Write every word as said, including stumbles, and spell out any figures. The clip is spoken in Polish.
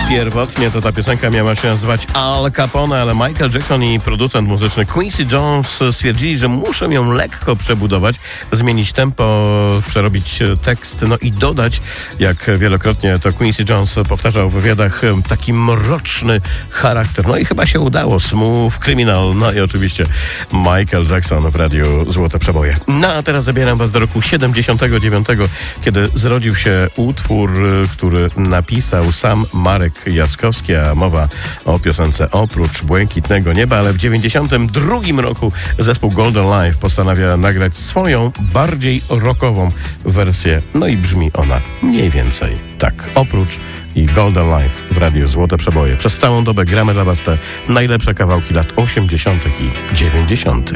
Pierwotnie to ta piosenka miała się nazywać Al Capone, ale Michael Jackson i producent muzyczny Quincy Jones stwierdzili, że muszą ją lekko przebudować, zmienić tempo, przerobić tekst, no i dodać, jak wielokrotnie to Quincy Jones powtarzał w wywiadach, taki mroczny charakter. No i chyba się udało. Smooth Criminal, no i oczywiście Michael Jackson w radiu Złote Przeboje. No a teraz zabieram was do roku siedemdziesiątego dziewiątego, kiedy zrodził się utwór, który napisał sam Marek Jackowski, a mowa o piosence Oprócz błękitnego nieba, ale w dziewięćdziesiątym drugim roku zespół Golden Life postanawia nagrać swoją, bardziej rockową wersję. No i brzmi ona mniej więcej tak. Oprócz i Golden Life w radiu Złote Przeboje. Przez całą dobę gramy dla was te najlepsze kawałki lat osiemdziesiątych i dziewięćdziesiątych.